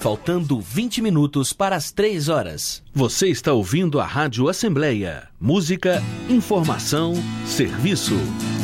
Faltando 20 minutos para as 3 horas. Você está ouvindo a Rádio Assembleia. Música, informação, serviço.